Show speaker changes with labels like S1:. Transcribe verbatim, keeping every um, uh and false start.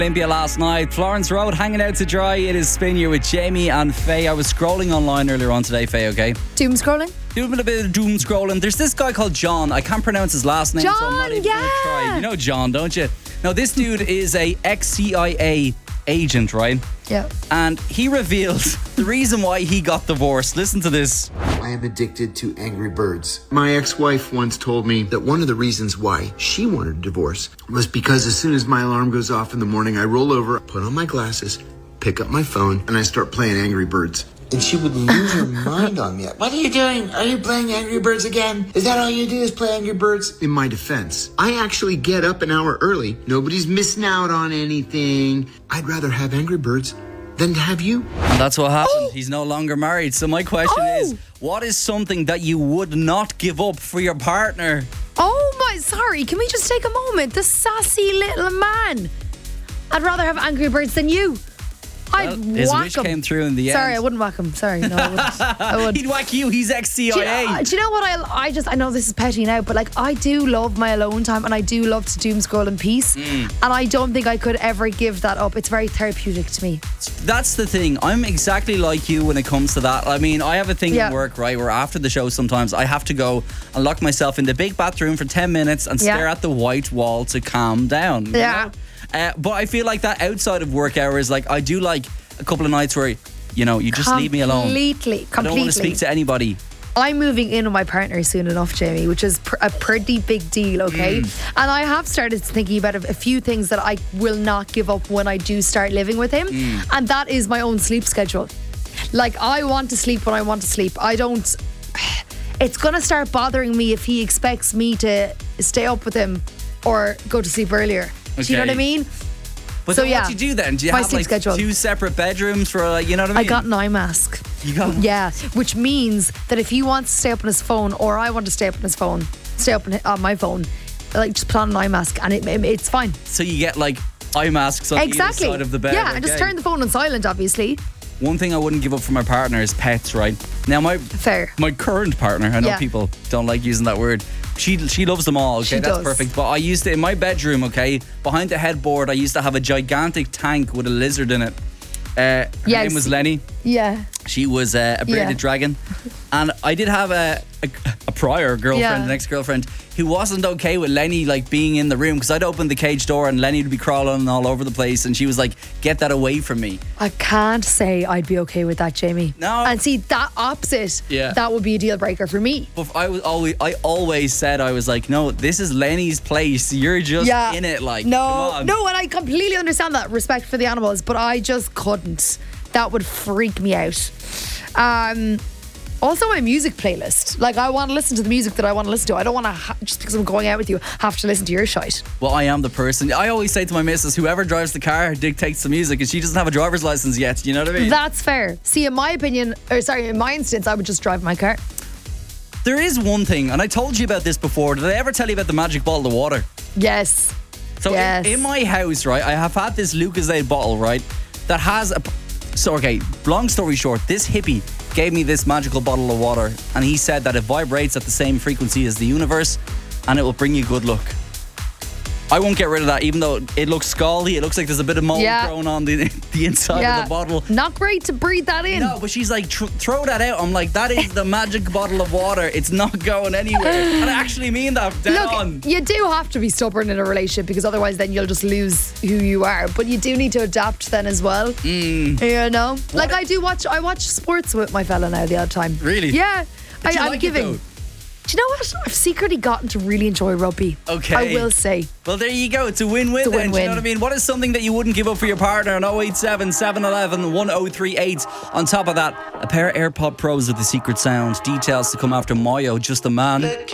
S1: Olympia last night. Florence Road hanging out to dry. It is Spin You with Jamie and Faye. I was scrolling online earlier on today, Faye, okay?
S2: Doom scrolling?
S1: Doing a bit of doom scrolling. There's this guy called John. I can't pronounce his last name,
S2: John,
S1: so I'm not even
S2: yeah.
S1: going to try. You know John, don't you? Now, this dude is a ex-C I A agent, right?
S2: Yeah.
S1: And he revealed the reason why he got divorced. Listen to this.
S3: I am addicted to Angry Birds. My ex-wife once told me that one of the reasons why she wanted a divorce was because as soon as my alarm goes off in the morning, I roll over, put on my glasses, pick up my phone, and I start playing Angry Birds. And she would lose her mind on me. What are you doing? Are you playing Angry Birds again? Is that all you do is play Angry Birds? In my defense, I actually get up an hour early. Nobody's missing out on anything. I'd rather have Angry Birds than to have you.
S1: And that's what happened.
S2: Oh.
S1: He's no longer married. So my question
S2: Oh.
S1: is, what is something that you would not give up for your partner?
S2: Oh my, sorry, can we just take a moment? The sassy little man. I'd rather have Angry Birds than you. I'd
S1: Well, his
S2: whack
S1: wish
S2: him.
S1: came through in the end.
S2: Sorry, I wouldn't whack him. Sorry, no, I wouldn't. I would.
S1: He'd whack you. He's ex-C I A.
S2: Do you, know, do you know what I I just I know this is petty now, but like I do love my alone time and I do love to doom scroll in peace,
S1: Mm.
S2: and I don't think I could ever give that up. It's very therapeutic to me.
S1: That's the thing. I'm exactly like you when it comes to that. I mean, I have a thing
S2: Yeah.
S1: at work, right, where after the show sometimes I have to go and lock myself in the big bathroom for ten minutes and
S2: Yeah.
S1: stare at the white wall to calm down. you
S2: Yeah.
S1: know? Uh, but I feel like that outside of work hours, like I do like a couple of nights where, you know, you just leave me alone.
S2: Completely,
S1: I don't want to
S2: completely.
S1: speak to anybody.
S2: I'm moving in with my partner soon enough, Jamie, which is pr- a pretty big deal, okay?
S1: Mm.
S2: And I have started thinking about a, a few things that I will not give up when I do start living with him.
S1: Mm.
S2: And that is my own sleep schedule. Like, I want to sleep when I want to sleep. I don't... It's going to start bothering me if he expects me to stay up with him or go to sleep earlier. Do you know
S1: Okay.
S2: what I mean?
S1: But
S2: So,
S1: then
S2: yeah,
S1: what do you do then? Do you
S2: my
S1: have
S2: sleep
S1: like
S2: schedule.
S1: two separate bedrooms for like, you know what I
S2: I
S1: mean?
S2: got an eye mask.
S1: You got
S2: Yeah, which means that if he wants to stay up on his phone or I want to stay up on his phone, stay up on, hi- on my phone, like just put on an eye mask and it, it- it's fine.
S1: So you get like eye masks on
S2: Exactly.
S1: either side of the bed.
S2: Yeah, and just
S1: okay.
S2: turn the phone on silent, obviously.
S1: One thing I wouldn't give up for my partner is pets, right? Now my
S2: Fair.
S1: my current partner, I know
S2: Yeah.
S1: people don't like using that word. She she loves them all, okay?
S2: She
S1: That's
S2: does.
S1: perfect. But I used to, in my bedroom, okay, behind the headboard, I used to have a gigantic tank with a lizard in it. Uh, her
S2: Yes.
S1: name was Lenny.
S2: Yeah.
S1: She was uh, a bearded
S2: Yeah.
S1: dragon. And I did have a, a, a prior girlfriend,
S2: Yeah.
S1: an ex-girlfriend, who wasn't okay with Lenny like being in the room because I'd open the cage door and Lenny would be crawling all over the place and she was like, get that away from me.
S2: I can't say I'd be okay with that, Jamie.
S1: No.
S2: And see, that opposite,
S1: Yeah.
S2: that would be a deal breaker for me.
S1: But I was always, I always said, I was like, no, this is Lenny's place. You're just
S2: Yeah.
S1: in it. Like,
S2: No,
S1: come on.
S2: no, and I completely understand that respect for the animals, but I just couldn't. That would freak me out. Um, also, my music playlist. Like, I want to listen to the music that I want to listen to. I don't want to ha- just because I'm going out with you have to listen to your shite.
S1: Well, I am the person. I always say to my missus, whoever drives the car dictates the music, and she doesn't have a driver's license yet. You know what I mean?
S2: That's fair. See, in my opinion, or sorry, in my instance, I would just drive my car.
S1: There is one thing, and I told you about this before. Did I ever tell you about the magic bottle of water?
S2: Yes.
S1: So in-
S2: Yes.
S1: in, my house, right, I have had this Lucozade bottle, right, that has a. So okay, long story short, this hippie gave me this magical bottle of water, and he said that it vibrates at the same frequency as the universe, and it will bring you good luck. I won't get rid of that, even though it looks scaldy. It looks like there's a bit of mold
S2: Yeah.
S1: growing on the the inside
S2: Yeah.
S1: of the bottle.
S2: Not great to breathe that in.
S1: No, but she's like, tr- throw that out. I'm like, that is the magic bottle of water. It's not going anywhere. And I actually mean that. Dead
S2: Look,
S1: on.
S2: you do have to be stubborn in a relationship because otherwise then you'll just lose who you are. But you do need to adapt then as well.
S1: Mm.
S2: You know? Like I do watch I watch sports with my fella now the odd time.
S1: Really?
S2: Yeah. I,
S1: Do you
S2: I'm
S1: like it,
S2: giving.
S1: though?
S2: Do you know what? I've secretly gotten to really enjoy rugby.
S1: Okay.
S2: I will say.
S1: Well, there you go. It's a win-win
S2: It's a
S1: then. Do you
S2: win-win.
S1: know what I mean? What is something that you wouldn't give up for your partner on oh eight seven, seven one one, one oh three eight? On top of that, a pair of AirPod Pros with the secret sound. Details to come after Mayo, Just a Man.